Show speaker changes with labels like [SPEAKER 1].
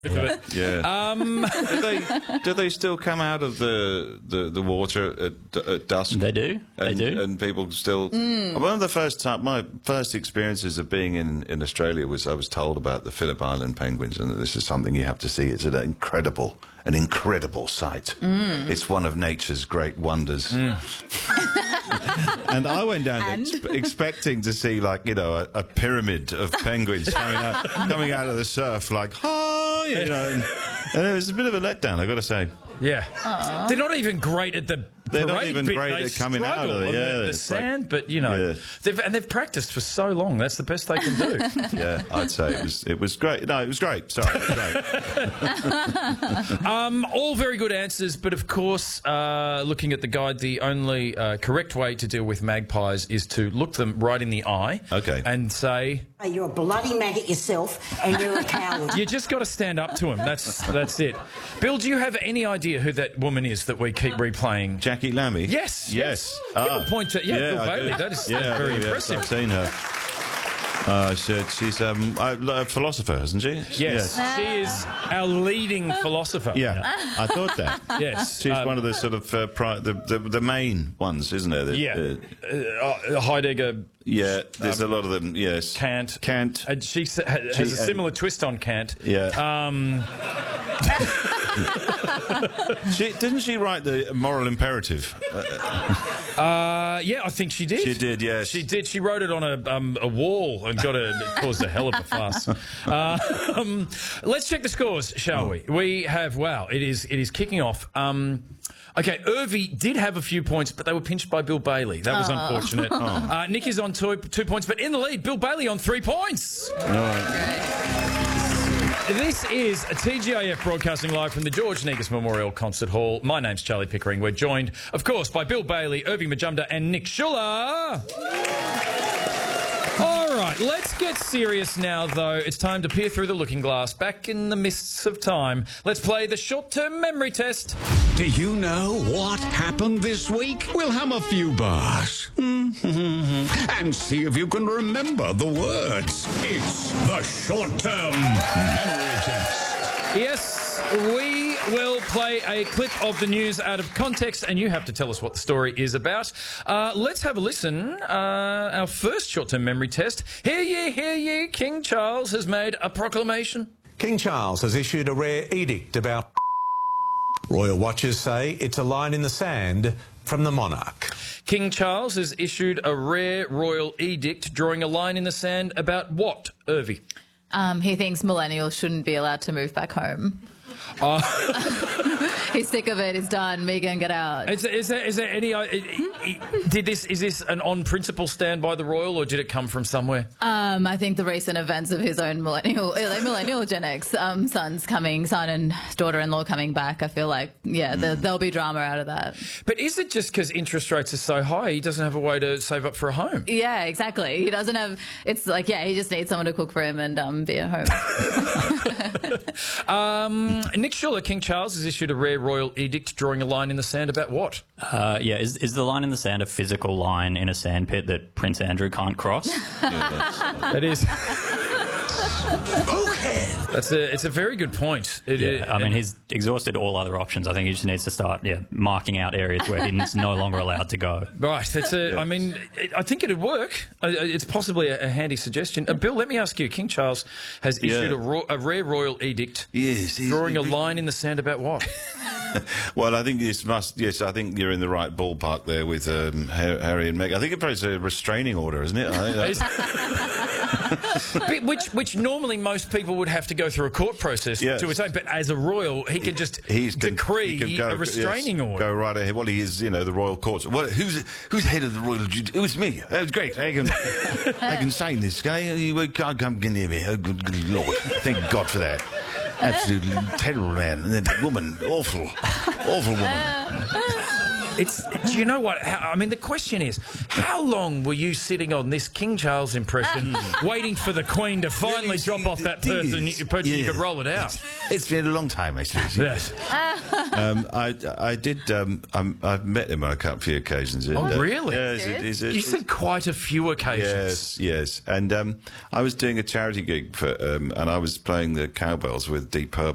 [SPEAKER 1] Yeah. Do they still come out of the water at dusk?
[SPEAKER 2] They do.
[SPEAKER 1] And people still. One of the my first experiences of being in Australia was I was told about the Phillip Island penguins, and that this is something you have to see. It's an incredible sight. It's one of nature's great wonders. And I went down there expecting to see, like, you know, a pyramid of penguins coming out of the surf, like, hi, you know. And it was a bit of a letdown, I've got to say.
[SPEAKER 3] Yeah. Aww. They're not even great at the
[SPEAKER 1] They're not even great at coming out of it. Yeah,
[SPEAKER 3] the sand, but, you know, they've practiced for so long. That's the best they can do.
[SPEAKER 1] Yeah, I'd say it was great. No, it was great. Sorry, it was great.
[SPEAKER 3] All very good answers, but of course, looking at the guide, the only correct way to deal with magpies is to look them right in the eye.
[SPEAKER 1] Okay.
[SPEAKER 3] And say,
[SPEAKER 4] you're a bloody maggot yourself, and you're a coward.
[SPEAKER 3] You just got to stand up to him. That's it. Bill, do you have any idea who that woman is that we keep replaying?
[SPEAKER 1] Jackie Lamy?
[SPEAKER 3] Yes.
[SPEAKER 1] Give
[SPEAKER 3] a point to Bill Bailey. That is very impressive.
[SPEAKER 1] I've seen her. She's a philosopher, isn't she?
[SPEAKER 3] Yes. She is our leading philosopher.
[SPEAKER 1] Yeah, I thought that.
[SPEAKER 3] Yes.
[SPEAKER 1] She's one of the sort of the main ones, isn't there?
[SPEAKER 3] Heidegger.
[SPEAKER 1] Yeah, there's a lot of them, yes.
[SPEAKER 3] Kant. And she has a similar twist on Kant.
[SPEAKER 1] Yeah. Didn't she write the Moral Imperative?
[SPEAKER 3] Yeah, I think she did.
[SPEAKER 1] She did, yes.
[SPEAKER 3] She did. She wrote it on a wall and caused a hell of a fuss. Let's check the scores, shall we? We have, it is kicking off. Okay, Irvie did have a few points, but they were pinched by Bill Bailey. That was unfortunate. Nick is on 2 points, but in the lead, Bill Bailey on 3 points.
[SPEAKER 1] All right.
[SPEAKER 3] This is TGIF broadcasting live from the George Negus Memorial Concert Hall. My name's Charlie Pickering. We're joined, of course, by Bill Bailey, Irving Majumdar and Nick Schuller. All right, let's get serious now, though. It's time to peer through the looking glass, back in the mists of time. Let's play the short-term memory test.
[SPEAKER 5] Do you know what happened this week? We'll hum a few bars. And see if you can remember the words. It's the short-term memory test.
[SPEAKER 3] Yes, we will play a clip of the news out of context, and you have to tell us what the story is about. Let's have a listen. Our first short-term memory test. Hear ye, King Charles has made a proclamation.
[SPEAKER 6] King Charles has issued a rare edict about... Royal watchers say it's a line in the sand from the monarch.
[SPEAKER 3] King Charles has issued a rare royal edict drawing a line in the sand about what, Irvie?
[SPEAKER 7] He thinks millennials shouldn't be allowed to move back home. He's sick of it. It's done. Megan, get out.
[SPEAKER 3] Is there any? Is this an on principle stand by the royal, or did it come from somewhere?
[SPEAKER 7] I think the recent events of his own millennial Gen X son and daughter-in-law coming back. I feel like there'll be drama out of that.
[SPEAKER 3] But is it just because interest rates are so high, he doesn't have a way to save up for a home?
[SPEAKER 7] Yeah, exactly. He doesn't have. It's like he just needs someone to cook for him and be at home.
[SPEAKER 3] Nick Schuller, King Charles has issued a rare royal edict drawing a line in the sand about what?
[SPEAKER 2] Is the line in the sand a physical line in a sandpit that Prince Andrew can't cross?
[SPEAKER 3] That is. It's a very good point.
[SPEAKER 2] I mean, he's exhausted all other options. I think he just needs to start marking out areas where he's no longer allowed to go.
[SPEAKER 3] Right. I mean, I think it'd work. It's possibly a handy suggestion. Bill, let me ask you. King Charles has issued a rare royal edict drawing a line in the sand about what?
[SPEAKER 1] Well, I think I think you're in the right ballpark there with Harry and Meghan. I think it's a restraining order, isn't it?
[SPEAKER 3] which normally most people would have to go through a court process to attain, but as a royal, he can just decree a restraining order.
[SPEAKER 1] Go right ahead. Well, he is, the royal courts. Well, who's head of the royal? It was me. That was great. I can sign this guy. You can't come near me. Oh, good Lord! Thank God for that. Absolutely terrible man. And then woman, awful woman.
[SPEAKER 3] Do you know what? I mean, the question is, how long were you sitting on this King Charles impression, waiting for the Queen to finally drop off that person you could roll it out?
[SPEAKER 1] It's been a long time, actually.
[SPEAKER 3] Yes.
[SPEAKER 1] I did. I've met him on a few occasions. And,
[SPEAKER 3] really? You said quite a few occasions.
[SPEAKER 1] Yes. And I was doing a charity gig and I was playing the cowbells with Deep Purple.